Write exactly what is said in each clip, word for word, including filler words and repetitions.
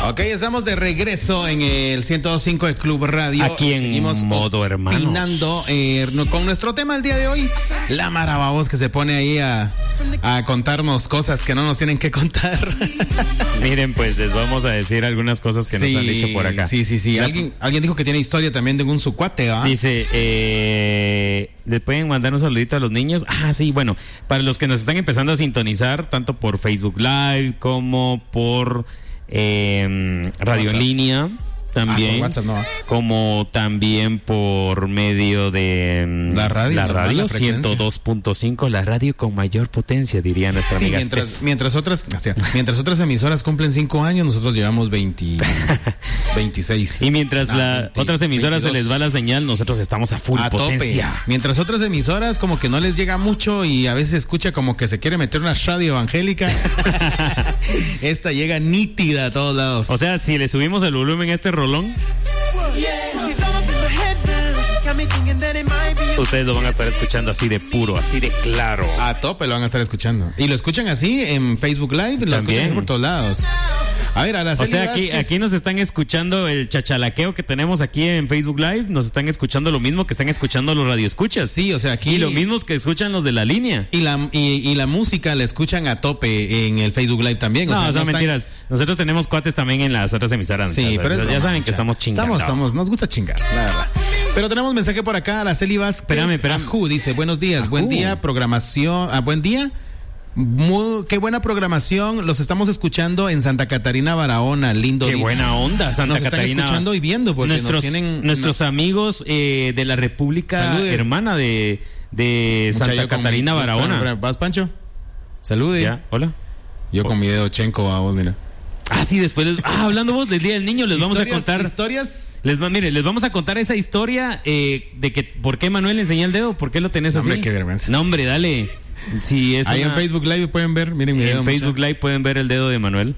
Ok, estamos de regreso en el ciento dos punto cinco de Club Radio. Aquí en Seguimos modo hermanos. opinando eh, con nuestro tema el día de hoy. La Mara Babos que se pone ahí a, a contarnos cosas que no nos tienen que contar. Miren, pues les vamos a decir algunas cosas que sí, nos han dicho por acá. Sí, sí, sí. ¿Alguien, alguien dijo que tiene historia también de un sucuate, ¿ah? Dice, eh, ¿le pueden mandar un saludito a los niños? Ah, sí, bueno, para los que nos están empezando a sintonizar, tanto por Facebook Live como por eh, Radio WhatsApp. en Línea. También, ah, por WhatsApp, no. como también por medio de la radio, la normal, radio la ciento dos punto cinco, la radio con mayor potencia, diría nuestra sí, amiga mientras, Steph. mientras otras o sea, mientras otras emisoras cumplen cinco años, nosotros llevamos veinte, veintiséis. Y mientras nah, las veinte, otras emisoras veintidós. se les va la señal, nosotros estamos a full a potencia. Tope. Mientras otras emisoras como que no les llega mucho y a veces escucha como que se quiere meter una radio evangélica. Esta llega nítida a todos lados. O sea, si le subimos el volumen a este rolón, ustedes lo van a estar escuchando así de puro, así de claro. A tope lo van a estar escuchando. Y lo escuchan así en Facebook Live, lo También. escuchan por todos lados. A ver, Araceli O sea, aquí, Vázquez. aquí nos están escuchando el chachalaqueo que tenemos aquí en Facebook Live. Nos están escuchando lo mismo que están escuchando los radioescuchas. Sí, o sea, aquí. Y lo mismo que escuchan los de la línea. Y la, y, y la música la escuchan a tope en el Facebook Live también. O No, sea, o sea, no están- mentiras. Nosotros tenemos cuates también en las otras emisoras. Sí, muchachos. pero es ya broma, saben que ya. estamos chingando. Estamos, estamos, nos gusta chingar, la verdad. Pero tenemos mensaje por acá, Araceli Vázquez. Espérame, espérame. Ajú, dice, buenos días, Ajú. buen día, programación, ah, buen día. Muy, qué buena programación, los estamos escuchando en Santa Catarina, Barahona, lindo Qué día. buena onda, Santa Nos Catarina. están escuchando y viendo porque nuestros, nos tienen nuestros amigos eh, de la República Salude. hermana de, de Mucha, Santa yo con Catarina, mi- Barahona. Espera, espera, ¿vas, Pancho? Salude. Ya, hola. Yo con mi dedo chenco a vos, mira. Ah, sí, después les, ah, hablando vos del Día del Niño, les vamos a Historias- contar. Historias. Les, va- mire, les vamos a contar esa historia eh, de que por qué Manuel le enseñó el dedo, por qué lo tenés No, así. hombre, qué vergüenza. No, hombre, dale. Sí, es Ahí una- en Facebook Live pueden ver, miren mi dedo. en Facebook mucha. Live pueden ver el dedo de Manuel.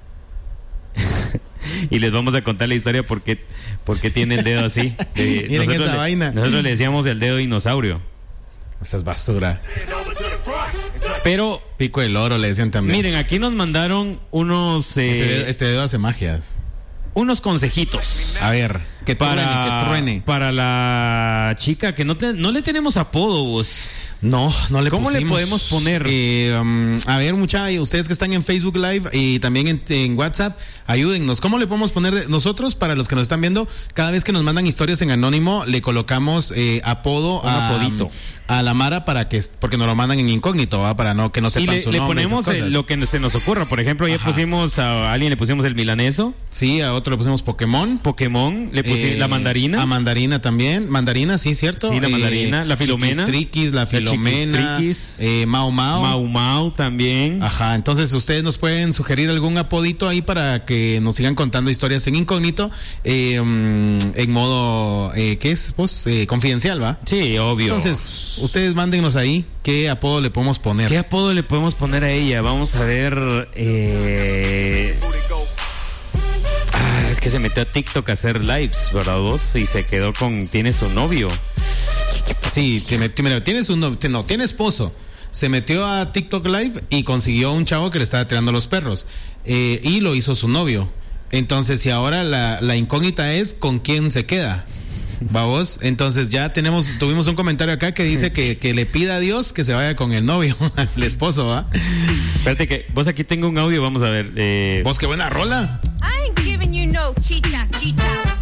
Y les vamos a contar la historia por qué, por qué tiene el dedo así. De- Miren esa le, vaina. Nosotros le decíamos el dedo dinosaurio. Esa es basura. Pero, Pico del oro le decían también. miren, aquí nos mandaron unos eh, Este dedo, este dedo hace magias. unos consejitos. A ver, que truene, Para, que truene. para la chica que no, te- no le tenemos apodo, vos. No, no le ¿Cómo le pusimos. podemos poner? Eh, um, a ver, muchachos, ustedes que están en Facebook Live y también en, en WhatsApp, ayúdennos. ¿Cómo le podemos poner? de- Nosotros, para los que nos están viendo, cada vez que nos mandan historias en anónimo, le colocamos eh, apodo Un a, apodito. a la Mara para que, porque nos lo mandan en incógnito, ¿va? Para no que no Y sepan le, su le nombre. ponemos esas eh, cosas. lo que se nos ocurra. Por ejemplo, ya Ajá. pusimos a alguien, le pusimos el milaneso, Sí, a otro le pusimos Pokémon. Pokémon, le pusimos Eh, la mandarina. A mandarina también. Mandarina, sí, cierto. Sí, la mandarina, la Filomena. Chiquistriquis, la La Filomena. Chiquistriquis. Eh, Mau Mau. Mau Mau también. Ajá, entonces ustedes nos pueden sugerir algún apodito ahí para que nos sigan contando historias en incógnito, eh, mm, en modo, eh, ¿qué es? Pues, eh, confidencial, ¿va? Sí, obvio. Entonces, ustedes mándennos ahí qué apodo le podemos poner. ¿Qué apodo le podemos poner a ella? Vamos a ver. Eh... Ah, es que se metió a TikTok a hacer lives, ¿verdad vos? Y se quedó con. Tiene su novio. Sí, te met- mira, tienes un no, no, tiene esposo. Se metió a TikTok Live y consiguió un chavo que le estaba tirando los perros. Eh, y lo hizo su novio. Entonces, y ahora la, la incógnita es con quién se queda. Vamos, entonces ya tenemos, tuvimos un comentario acá que dice que, que le pida a Dios que se vaya con el novio, el esposo, ¿va? Espérate que vos aquí tengo un audio, vamos a ver. Eh... Vos, qué buena rola. I ain't giving you no chicha, chicha.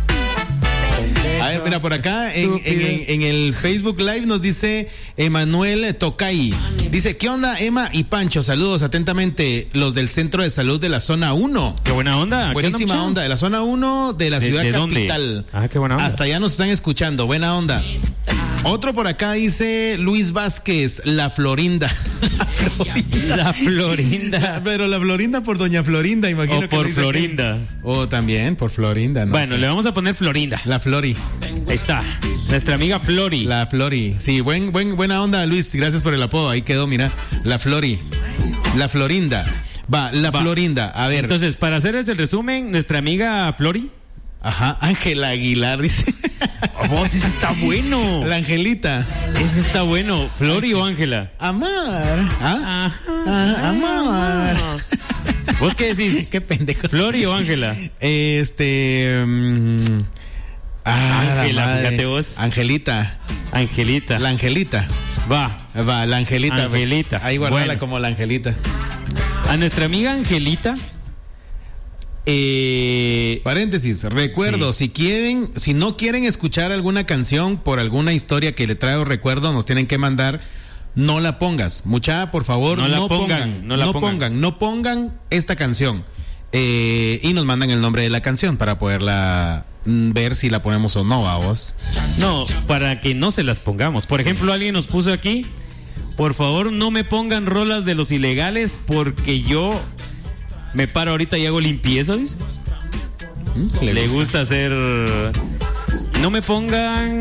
A ver, mira, por acá en, en, en, en el Facebook Live nos dice Emanuel Tocay. Dice, ¿qué onda, Emma y Pancho? Saludos atentamente, los del Centro de Salud de la Zona uno. Qué buena onda. ¿Qué Buenísima muchacho? onda, de la Zona uno de la ¿De- ciudad de dónde? capital. Ah, qué buena onda. Hasta allá nos están escuchando, buena onda. Otro por acá dice Luis Vázquez, la Florinda. La Florinda. La Florinda. Pero la Florinda por Doña Florinda, imagino. O que por dice Florinda. que- O también por Florinda, ¿no? Bueno, sé. le vamos a poner Florinda. La Flori. Ahí está. Nuestra amiga Flori. La Flori. Sí, buen, buen, buena onda, Luis. Gracias por el apodo. Ahí quedó, mira. La Flori. La Florinda. Va, la Va. Florinda. A ver. Entonces, para hacerles el resumen, nuestra amiga Flori. Ajá. Ángela Aguilar, dice. Oh, vos, ese está bueno. La Angelita. Ese está bueno. ¿Flori o Ángela? Amar. ¿Ah? Ajá. Ah, amar. ¿Vos qué decís? Qué pendejos. ¿Flori o Ángela? Este. mm, ah, Ángela, la madre. fíjate vos. Angelita. Angelita. La Angelita. Va. Va, la Angelita. pues, Angelita. ahí guardala Bueno. como la Angelita. A nuestra amiga Angelita. Eh, Paréntesis, recuerdo, Sí. si quieren, si no quieren escuchar alguna canción por alguna historia que le trae recuerdo, nos tienen que mandar, no la pongas. Mucha, por favor, No no, la pongan, pongan, no la no pongan. pongan, no pongan esta canción. Eh, y nos mandan el nombre de la canción para poderla mm, ver si la ponemos o no, vamos. no, para que no se las pongamos. Por Sí. ejemplo, alguien nos puso aquí, por favor no me pongan rolas de los ilegales porque yo me paro ahorita y hago limpieza, dice. Mm, Le gusta hacer... No me pongan...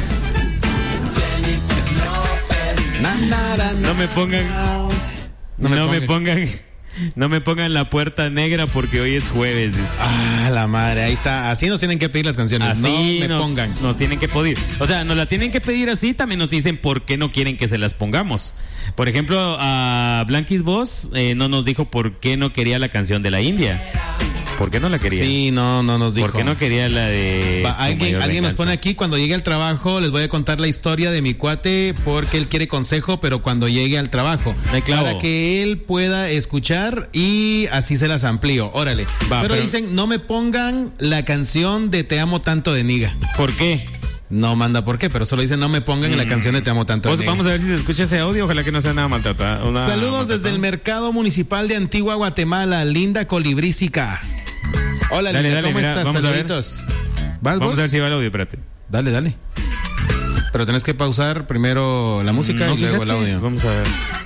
Na, na, na, No me pongan... No No me me, pongan. pongan... No me pongan la puerta negra porque hoy es jueves, dice. Ah, la madre, ahí está. Así nos tienen que pedir las canciones. Así no me no- pongan. nos tienen que pedir. O sea, nos la tienen que pedir así, también nos dicen por qué no quieren que se las pongamos. Por ejemplo, a Blanquis Boss eh, no nos dijo por qué no quería la canción de la India. ¿Por qué no la quería? Sí, no, no nos dijo. ¿Por qué no quería la de... Va, Tu alguien mayor alguien nos venganza? pone aquí, cuando llegue al trabajo les voy a contar la historia de mi cuate porque él quiere consejo, pero cuando llegue al trabajo, Me clavo. para que él pueda escuchar y así se las amplío. Órale. Va, pero, pero- dicen, no me pongan la canción de Te amo tanto de Niga. ¿Por qué? No manda por qué, pero solo dicen, no me pongan la canción de Te amo tanto de Pues Niga. vamos a ver si se escucha ese audio. Ojalá que no sea nada maltratado. una- Saludos desde maltratado. el Mercado Municipal de Antigua Guatemala, Linda Colibrísica. Hola, Dale, Linda, dale, ¿cómo mira, estás? vamos a ver. Saluditos. ¿Vas Vamos vos? a ver si va el audio, espérate. Dale, dale. Pero tenés que pausar primero la música No, y luego el fíjate, audio. Vamos a ver.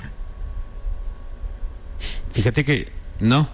Fíjate que... No.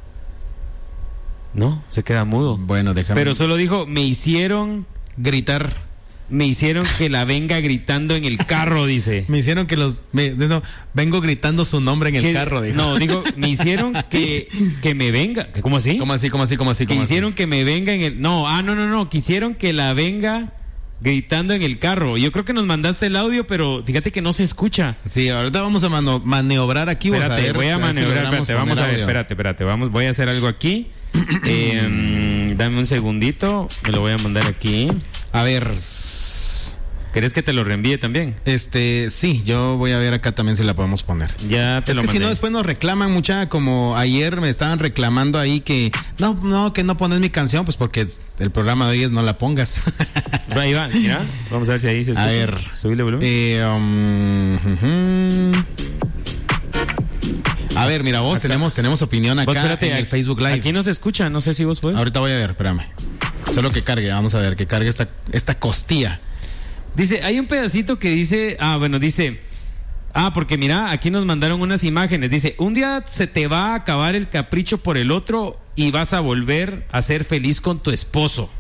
No, se queda mudo. Bueno, déjame. Pero solo dijo, me hicieron... gritar. Me hicieron que la venga gritando en el carro, dice. Me hicieron que los. Me, no, vengo gritando su nombre en el Que- carro, dijo. No, digo, me hicieron que, que me venga. ¿Cómo así? ¿Cómo así, cómo así, cómo así? Que cómo así? hicieron que me venga en el... No, ah, no, no, no. Quisieron que la venga gritando en el carro. Yo creo que nos mandaste el audio, pero fíjate que no se escucha. Sí, ahorita vamos a mano- maniobrar aquí. vas Espérate, a ver, voy a ver si maniobrar, logramos espérate, vamos a poner ver, audio. espérate, espérate, vamos, voy a hacer algo aquí. Eh, dame un segundito, me lo voy a mandar aquí. A ver. s- ¿Querés que te lo reenvíe también? Este, sí, yo voy a ver acá también si la podemos poner. Ya te Es lo que mandé. si no, después nos reclaman mucha, como ayer me estaban reclamando ahí que no, no, que no pones mi canción, pues porque el programa de hoy es no la pongas. Ahí va, mira, vamos a ver si ahí se escucha. A ver. Subile volumen. Eh, um, ujú. A ver, mira, vos tenemos, tenemos opinión acá Vos, espérate, en el aquí- Facebook Live. Aquí no se escucha, no sé si vos puedes. Ahorita voy a ver, espérame. Solo que cargue, vamos a ver, que cargue esta, esta costilla. Dice, hay un pedacito que dice, ah, bueno, dice, ah, porque mira, aquí nos mandaron unas imágenes. Dice, un día se te va a acabar el capricho por el otro y vas a volver a ser feliz con tu esposo.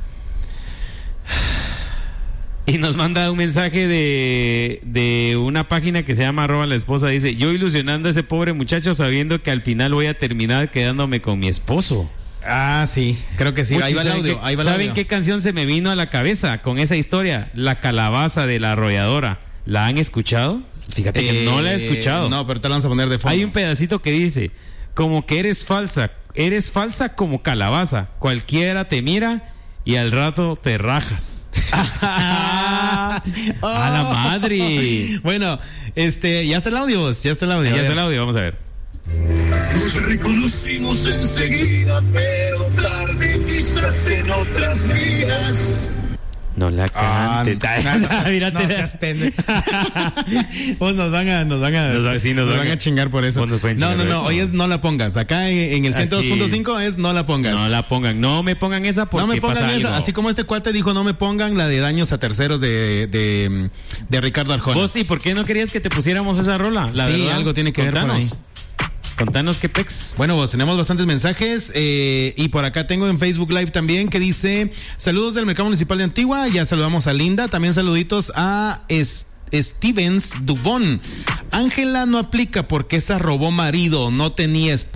Y nos manda un mensaje de, de una página que se llama arroba la esposa. Dice, yo ilusionando a ese pobre muchacho sabiendo que al final voy a terminar quedándome con mi esposo. Ah, sí, creo que sí. Puchi, ahí va el ¿saben audio, qué- ahí va el ¿Saben audio. qué canción se me vino a la cabeza con esa historia? La calabaza de la arrolladora. ¿La han escuchado? Fíjate que Eh, no la he escuchado. No, pero te la vamos a poner de fondo. Hay un pedacito que dice, como que eres falsa, eres falsa como calabaza. Cualquiera te mira y al rato te rajas. ¡A la madre! Bueno, este, ya está el audio, vos, ya está el audio. Ya a está ver. el audio, vamos a ver. Nos reconocimos enseguida, pero tarde quizás en otras vidas. No la Ah, cante. no, Mírate. no seas pendejo. Pues nos van a, nos van a, Nos va- sí, nos van van a- a chingar por eso. Pues nos pueden No, chingar no, por no, eso. hoy es no la pongas. Acá en, en el Aquí. ciento dos punto cinco es no la pongas. No la pongan, no me pongan esa porque No me pongan pasa esa, algo. así como este cuate dijo, no me pongan la de daños a terceros de, de, de Ricardo Arjona. ¿Vos y por qué no querías que te pusiéramos esa rola? La Sí, verdad, algo tiene que ver por contanos. ahí. Contanos qué pex. Bueno, pues tenemos bastantes mensajes eh, y por acá tengo en Facebook Live también que dice saludos del Mercado Municipal de Antigua, ya saludamos a Linda, también saluditos a es- Stevens Dubón. Ángela no aplica porque esa robó marido, no tenía esposa.